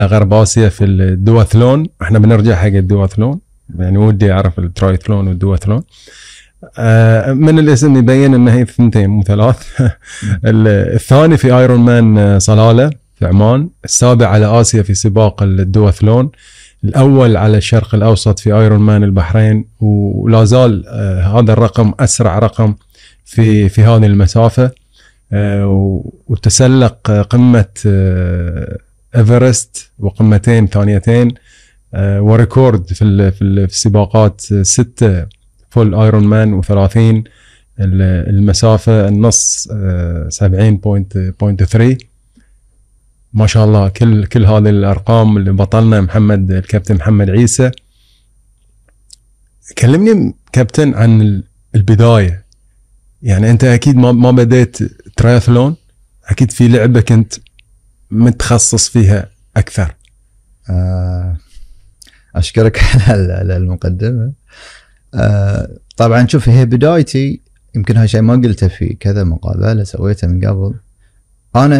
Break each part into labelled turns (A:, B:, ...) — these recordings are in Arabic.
A: غرب آسيا في الدواثلون. احنا بنرجع حق الدواثلون، يعني ودي أعرف الترايثلون والدواثلون. من الاسم يبين أنه هي 2 مو 3. الثاني في ايرون مان صلالة في عمان، السابع على آسيا في سباق الدواثلون، الأول على الشرق الأوسط في ايرون مان البحرين، ولا زال هذا الرقم أسرع رقم في هذه المسافة. وتسلق قمة إيفرست وقمتين ثانيتين، وريكورد في السباقات 6 فول ايرون مان و30 المسافة النص 70.3. ما شاء الله كل هذه الأرقام اللي بطلنا الكابتن محمد عيسى. كلمني كابتن عن البداية، يعني أنت أكيد ما بديت ترايثلون، أكيد في لعبة كنت متخصص فيها أكثر.
B: أشكرك على المقدمة. طبعا شوف، هي بدايتي يمكن هاي شيء ما قلته في كذا مقابلة سويتها من قبل. أنا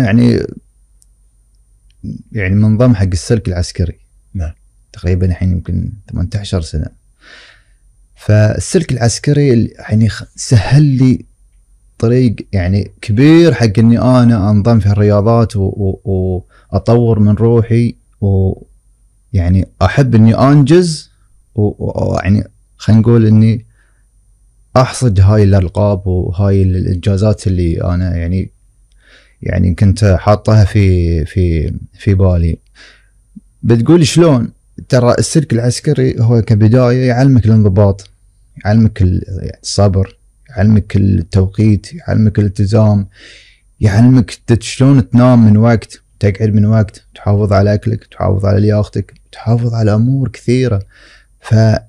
B: يعني منضم حق السلك العسكري.
A: نعم.
B: تقريبا الحين يمكن 18 سنة. فالسلك العسكري يعني سهل لي طريق يعني كبير حق اني انا انضم في الرياضات واطور من روحي، ويعني احب اني انجز، ويعني خلينا نقول اني احصد هاي الالقاب وهاي الانجازات اللي انا يعني كنت حاطها في بالي. بتقول شلون؟ ترى السلك العسكري هو كبداية يعلمك الانضباط، يعلمك الصبر، يعلمك التوقيت، يعلمك الالتزام، يعلمك شلون تنام من وقت، تقعد من وقت، تحافظ على أكلك، تحافظ على لياقتك، تحافظ على أمور كثيرة. فأغلب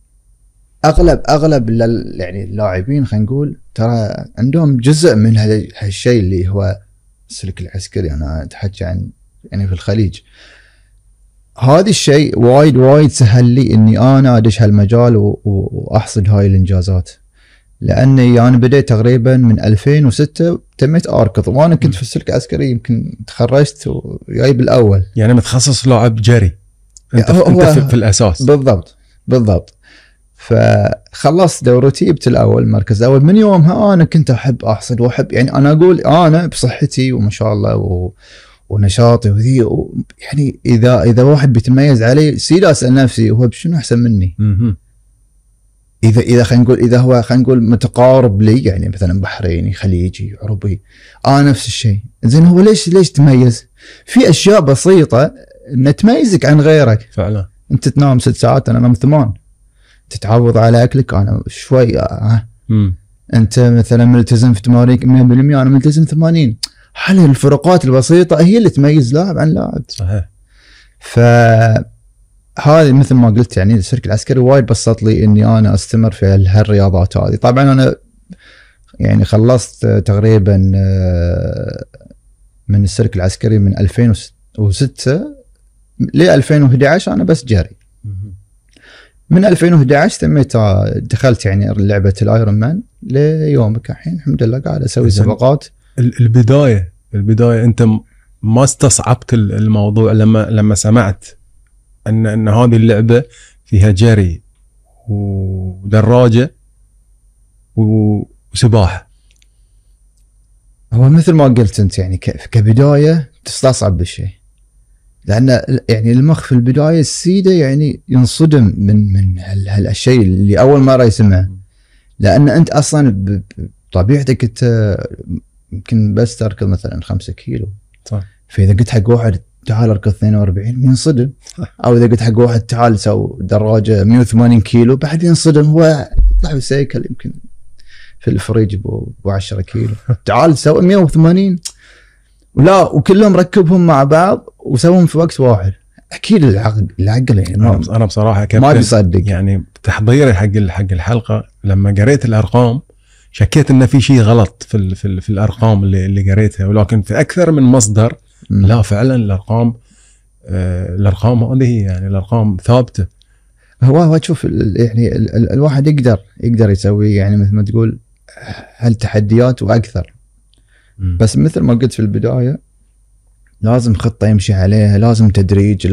B: يعني اللاعبين خلينا نقول ترى عندهم جزء من هالشيء اللي هو السلك العسكري. أنا أتحكي عن يعني في الخليج. هذا الشيء وايد سهل لي اني انا ادش هالمجال واحصد هاي الانجازات، لاني انا بديت تقريبا من 2006 تميت اركض، وانا كنت في السلك العسكري يمكن تخرجت وجايب الاول.
A: يعني متخصص لاعب جري انت في الاساس.
B: بالضبط. فخلصت دورتي، جبت الاول، مركز اول. من يومها انا كنت احب احصد واحب، يعني انا اقول انا بصحتي وما شاء الله ونشاطي وذي، يعني اذا واحد بيتميز علي سيدا اسال نفسي هو بشنو احسن مني. اذا خلينا نقول اذا هو خلينا نقول متقارب لي، يعني مثلا بحريني، خليجي، عربي، نفس الشيء. زين هو ليش تميز؟ في اشياء بسيطه ان تميزك عن غيرك.
A: فعلا
B: انت تنام 6 ساعات، انا انام 8. تتعوض على اكلك، انا شوي. انت مثلا ملتزم في تمارينك 100%، انا ملتزم 80. حل الفروقات البسيطة هي اللي تميز لاعب عن لاعب.
A: صحيح.
B: فهذه مثل ما قلت، يعني السلك العسكري وايد بسط لي اني انا استمر في هالرياضات هذه. طبعا انا يعني خلصت تقريبا من السلك العسكري من 2006 ل 2011 انا بس جري. من 2011 تميت دخلت يعني لعبة الايرون مان ليومك الحين، الحمد لله قاعد اسوي سباقات.
A: البداية انت ما استصعبت الموضوع لما سمعت ان هذه اللعبة فيها جري ودراجة وسباحة؟
B: هو مثل ما قلت انت، يعني كبداية تستصعب بالشيء، لان يعني المخ في البداية السيدة يعني ينصدم من هالشيء اللي اول مرة يسمعه، لان انت اصلا بطبيعتك انت يمكن بس تركض مثلا 5 كيلو.
A: صح.
B: فاذا قلت حق واحد تعال اركض 42 ينصدم، او اذا قلت حق واحد تعال سو دراجه 180 كيلو بعد ينصدم، هو يطلع بسيكل يمكن في الفريج ب 10 كيلو، تعال سو 180 ولا، وكلهم ركبهم مع بعض وسوهم في وقت واحد. اكيد العقل يعني
A: انا بصراحه
B: ما بيصدق.
A: يعني تحضيري حق الحلقه لما قريت الارقام شكيت ان في شيء غلط في الارقام اللي قريتها، ولكن في اكثر من مصدر لا فعلا الارقام هذه يعني الارقام ثابته.
B: هو تشوف يعني الواحد يقدر يسوي يعني مثل ما تقول هالتحديات واكثر. بس مثل ما قلت في البدايه، لازم خطه يمشي عليها، لازم تدريج،